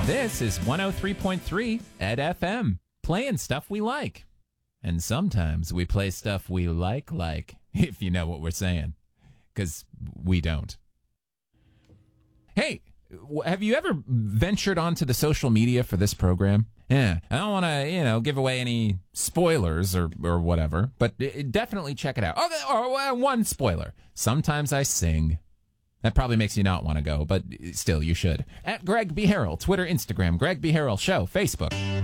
This is 103.3 at FM, playing stuff we like. And sometimes we play stuff we like, if you know what we're saying. Because we don't. Hey, have you ever ventured onto the social media for this program? Yeah, I don't want to, give away any spoilers or whatever, but definitely check it out. Oh, one spoiler. Sometimes I sing. That probably makes you not want to go, but still, you should. At Greg B. Harrell, Twitter, Instagram, Greg B. Harrell Show, Facebook.